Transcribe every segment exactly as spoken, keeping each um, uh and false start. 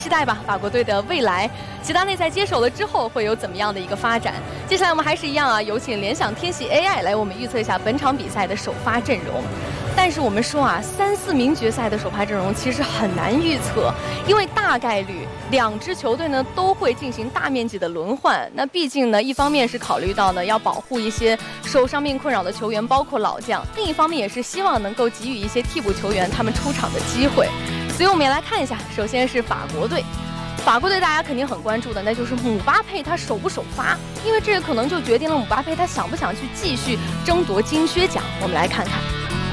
期待吧，法国队的未来。齐达内在接手了之后会有怎么样的一个发展？接下来我们还是一样啊，有请联想天玺 A I 来我们预测一下本场比赛的首发阵容。但是我们说啊，三四名决赛的首发阵容其实很难预测，因为大概率两支球队呢都会进行大面积的轮换。那毕竟呢，一方面是考虑到呢要保护一些受伤病困扰的球员，包括老将；另一方面也是希望能够给予一些替补球员他们出场的机会。所以我们也来看一下，首先是法国队。法国队大家肯定很关注的，那就是姆巴佩他首不首发，因为这个可能就决定了姆巴佩他想不想去继续争夺金靴奖。我们来看看，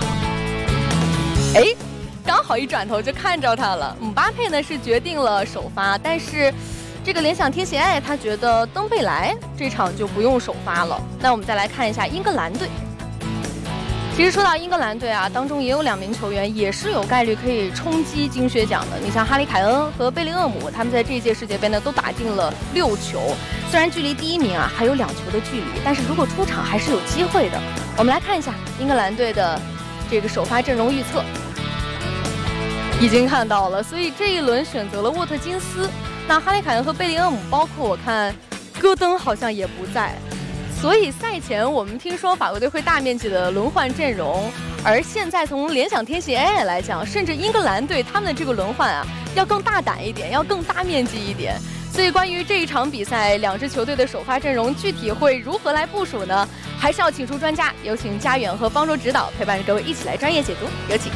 哎，刚好一转头就看着他了。姆巴佩呢是决定了首发，但是这个联想天玺 A I 他觉得登贝莱这场就不用首发了。那我们再来看一下英格兰队。其实说到英格兰队啊，当中也有两名球员也是有概率可以冲击金靴奖的。你像哈里凯恩和贝林厄姆，他们在这一届世界杯呢都打进了六球，虽然距离第一名啊还有两球的距离，但是如果出场还是有机会的。我们来看一下英格兰队的这个首发阵容预测，已经看到了，所以这一轮选择了沃特金斯。那哈里凯恩和贝林厄姆，包括我看戈登好像也不在。所以赛前我们听说法国队会大面积的轮换阵容，而现在从联想天玺 A I 来讲，甚至英格兰队他们的这个轮换啊，要更大胆一点，要更大面积一点。所以关于这一场比赛，两支球队的首发阵容具体会如何来部署呢？还是要请出专家，有请佳远和方舟指导陪伴着各位一起来专业解读，有请。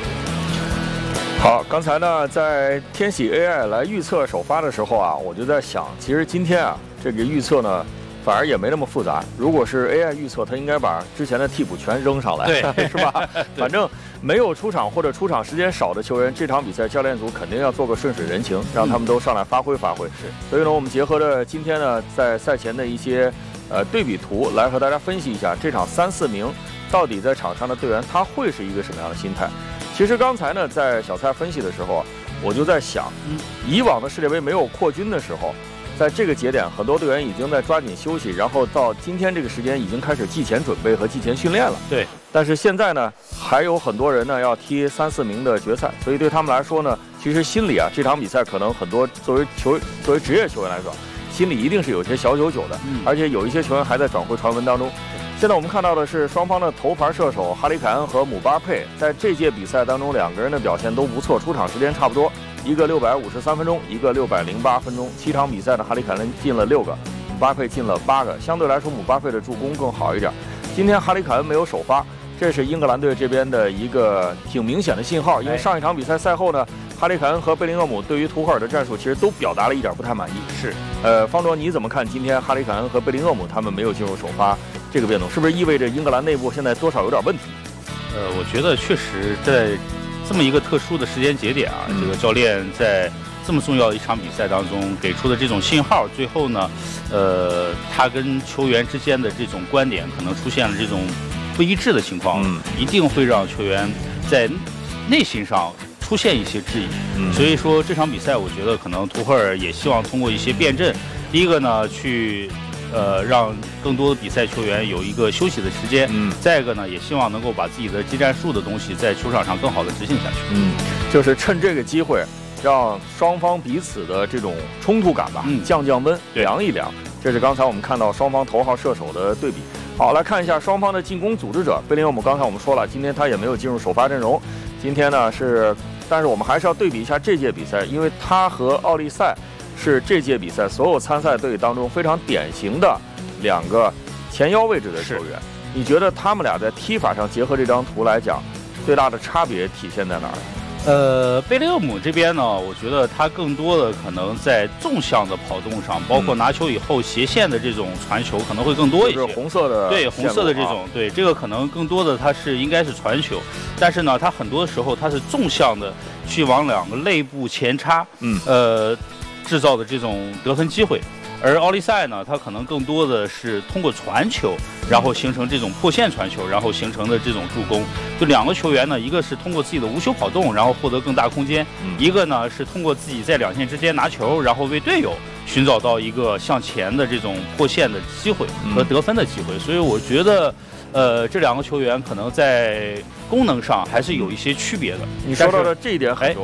好，刚才呢在天玺 A I 来预测首发的时候啊，我就在想，其实今天啊这个预测呢。反而也没那么复杂。如果是 A I 预测，他应该把之前的替补全扔上来，对，是吧？反正没有出场或者出场时间少的球员，这场比赛教练组肯定要做个顺水人情，让他们都上来发挥发挥。是，所以呢，我们结合着今天呢在赛前的一些呃对比图，来和大家分析一下这场三四名到底在场上的队员他会是一个什么样的心态。其实刚才呢在小蔡分析的时候，我就在想，以往的世界杯没有扩军的时候。在这个节点，很多队员已经在抓紧休息，然后到今天这个时间已经开始季前准备和季前训练了。 对， 但是现在呢，还有很多人呢要踢三四名的决赛，所以对他们来说呢，其实心里啊，这场比赛可能很多作为球作为职业球员来说，心里一定是有些小九九的，嗯、而且有一些球员还在转会传闻当中。现在我们看到的是双方的头牌射手哈里凯恩和姆巴佩，在这届比赛当中，两个人的表现都不错，出场时间差不多。一个六百五十三分钟，一个六百零八分钟，七场比赛呢，哈里凯恩进了六个，姆巴佩进了八个，相对来说姆巴佩的助攻更好一点。今天哈里凯恩没有首发，这是英格兰队这边的一个挺明显的信号，因为上一场比赛赛后呢，哈里凯恩和贝林厄姆对于图赫尔的战术其实都表达了一点不太满意。是，呃，方卓你怎么看今天哈里凯恩和贝林厄姆他们没有进入首发这个变动，是不是意味着英格兰内部现在多少有点问题？ 呃，我觉得确实在。这么一个特殊的时间节点啊，这个教练在这么重要的一场比赛当中给出的这种信号，最后呢，呃，他跟球员之间的这种观点可能出现了这种不一致的情况，嗯，一定会让球员在内心上出现一些质疑。嗯，所以说这场比赛，我觉得可能图赫尔也希望通过一些辩证，第一个呢，去。呃，让更多的比赛球员有一个休息的时间。嗯，再一个呢，也希望能够把自己的技战术的东西在球场上更好的执行下去。 嗯，就是趁这个机会，让双方彼此的这种冲突感吧，嗯、降降温，凉一凉。这是刚才我们看到双方头号射手的对比。好，来看一下双方的进攻组织者。贝林厄姆刚才我们说了，今天他也没有进入首发阵容。今天呢是，但是我们还是要对比一下这届比赛，因为他和奥利塞。是这届比赛所有参赛队当中非常典型的两个前腰位置的球员。你觉得他们俩在踢法上结合这张图来讲，最大的差别体现在哪儿？ 呃，贝林厄姆这边呢，我觉得他更多的可能在纵向的跑动上，包括拿球以后斜线的这种传球可能会更多一些。 就是红色的， 对红色的这种，对这个可能更多的他是应该是传球，但是呢，他很多时候他是纵向的去往两个肋部前插，嗯，呃。制造的这种得分机会，而奥利塞呢，他可能更多的是通过传球，然后形成这种破线传球，然后形成的这种助攻。就两个球员呢，一个是通过自己的无球跑动，然后获得更大空间；嗯、一个呢是通过自己在两线之间拿球，然后为队友寻找到一个向前的这种破线的机会和得分的机会。所以我觉得，呃，这两个球员可能在功能上还是有一些区别的。 你说到的这一点很重要。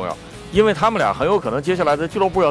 因为他们俩很有可能接下来在俱乐部要